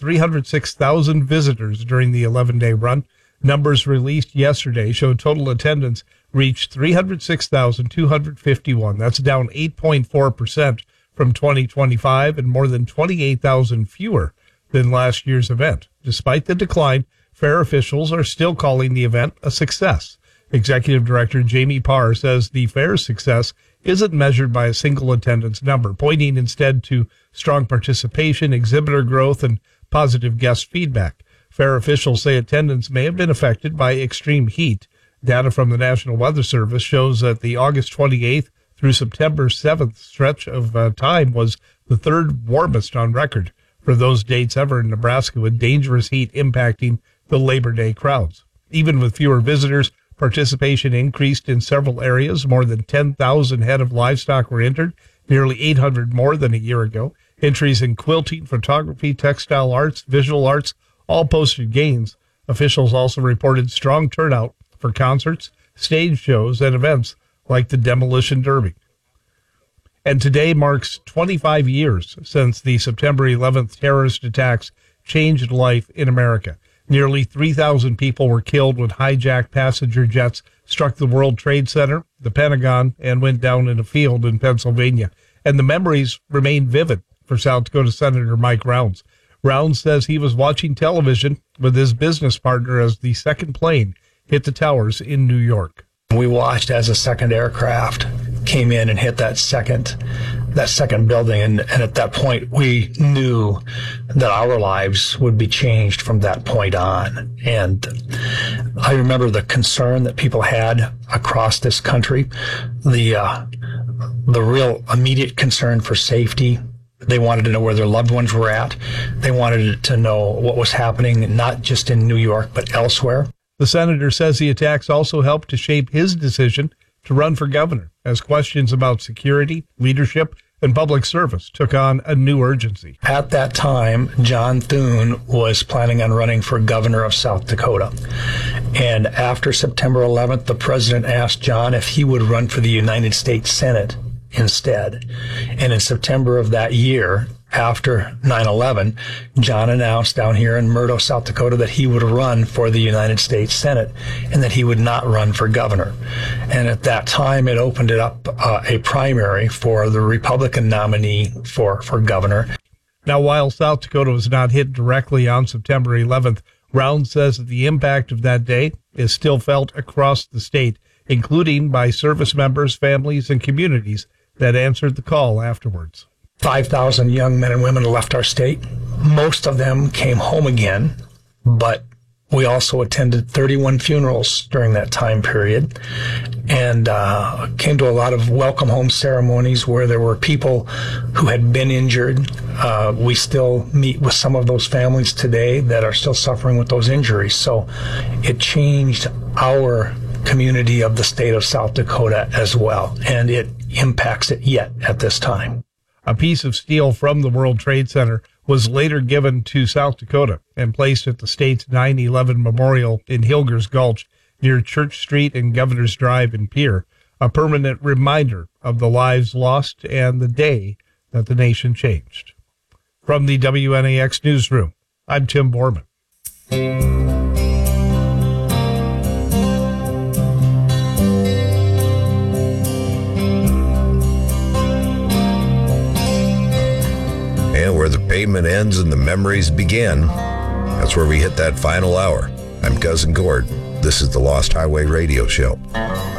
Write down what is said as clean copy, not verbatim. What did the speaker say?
306,000 visitors during the 11-day run. Numbers released yesterday show total attendance reached 306,251. That's down 8.4% from 2025 and more than 28,000 fewer than last year's event. Despite the decline, fair officials are still calling the event a success. Executive Director Jamie Parr says the fair's success isn't measured by a single attendance number, pointing instead to strong participation, exhibitor growth, and positive guest feedback. Fair officials say attendance may have been affected by extreme heat. Data from the National Weather Service shows that the August 28th through September 7th stretch of time was the third warmest on record for those dates ever in Nebraska, with dangerous heat impacting the Labor Day crowds. Even with fewer visitors, participation increased in several areas. More than 10,000 head of livestock were entered, nearly 800 more than a year ago. Entries in quilting, photography, textile arts, visual arts all posted gains. Officials also reported strong turnout for concerts, stage shows, and events like the Demolition Derby. And today marks 25 years since the September 11th terrorist attacks changed life in America. Nearly 3,000 people were killed when hijacked passenger jets struck the World Trade Center, the Pentagon, and went down in a field in Pennsylvania. And the memories remain vivid for South Dakota Senator Mike Rounds. Rounds says he was watching television with his business partner as the second plane hit the towers in New York. We watched as a second aircraft came in and hit that second building, and at that point we knew that our lives would be changed from that point on. And I remember the concern that people had across this country, the real immediate concern for safety. They wanted to know where their loved ones were at. They wanted to know what was happening, not just in New York, but elsewhere. The senator says the attacks also helped to shape his decision to run for governor, as questions about security, leadership, and public service took on a new urgency. At that time, John Thune was planning on running for governor of South Dakota. And after September 11th, the president asked John if he would run for the United States Senate instead. And in September of that year, after 9/11, John announced down here in Murdo, South Dakota, that he would run for the United States Senate and that he would not run for governor. And at that time, it opened it up a primary for the Republican nominee for governor. Now, while South Dakota was not hit directly on September 11th, Rounds says that the impact of that day is still felt across the state, including by service members, families, and communities that answered the call afterwards. 5,000 young men and women left our state. Most of them came home again, but we also attended 31 funerals during that time period and came to a lot of welcome home ceremonies where there were people who had been injured. We still meet with some of those families today that are still suffering with those injuries. So it changed our community of the state of South Dakota as well, and it impacts it yet at this time. A piece of steel from the World Trade Center was later given to South Dakota and placed at the state's 9/11 Memorial in Hilgers Gulch near Church Street and Governor's Drive in Pierre, a permanent reminder of the lives lost and the day that the nation changed. From the WNAX Newsroom, I'm Tim Borman. And where the pavement ends and the memories begin, that's where we hit that final hour. I'm Cousin Gord. This is the Lost Highway Radio Show.